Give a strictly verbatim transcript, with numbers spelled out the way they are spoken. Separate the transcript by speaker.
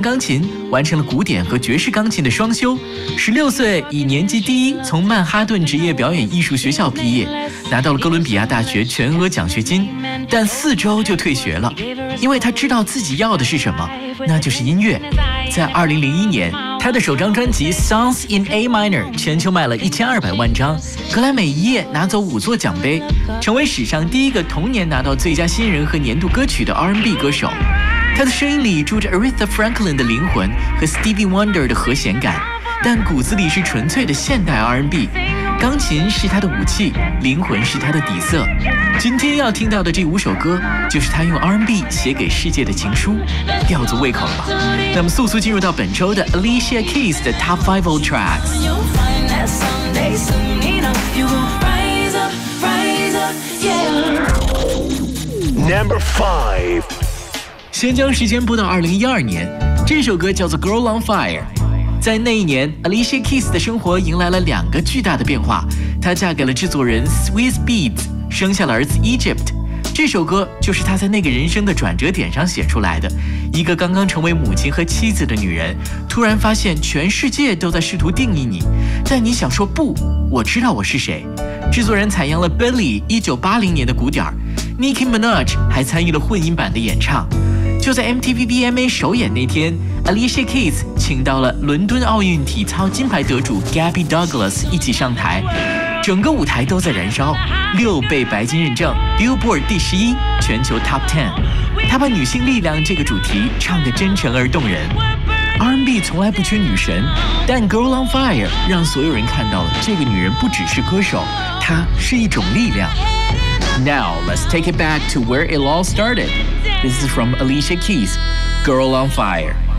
Speaker 1: 钢琴，完成了古典和爵士钢琴的双修。十六岁以年级第一从曼哈顿职业表演艺术学校毕业，拿到了哥伦比亚大学全额奖学金，但四周就退学了，因为他知道自己要的是什么，那就是音乐。在二零零一年，他的首张专辑《Songs in A Minor》全球卖了一千二百万张，格莱美一夜拿走五座奖杯，成为史上第一个同年拿到最佳新人和年度歌曲的 R and B 歌手。他的声音里住着 Aretha Franklin 的灵魂和 Stevie Wonder 的和弦感，但骨子里是纯粹的现代 R and B。钢琴是他的武器，灵魂是他的底色。今天要听到的这五首歌，就是他用 R and B 写给世界的情书，吊足胃口了吧？那么速速进入到本周的 Alicia Keys 的 Top five Old Tracks。
Speaker 2: Number five。
Speaker 1: 先将时间拨到二零一二年，这首歌叫做《Girl on Fire》。在那一年 ，Alicia Keys 的生活迎来了两个巨大的变化。她嫁给了制作人 Swizz Beatz， 生下了儿子 Egypt。这首歌就是她在那个人生的转折点上写出来的。一个刚刚成为母亲和妻子的女人，突然发现全世界都在试图定义你，但你想说不，我知道我是谁。制作人采样了 Billie 一九八零年的鼓点 ，Nicki Minaj 还参与了混音版的演唱。就在 M T V V M A 首演那天 ，Alicia Keys 请到了伦敦奥运体操金牌得主 Gabby Douglas 一起上台，整个舞台都在燃烧，六倍白金认证 ，Billboard 第十一，全球 Top ten。她把女性力量这个主题唱得真诚而动人。R and B 从来不缺女神，但 Girl on Fire 让所有人看到了这个女人不只是歌手，她是一种力量。Now let's take it back to where it all started. This is from Alicia Keys, Girl on Fire.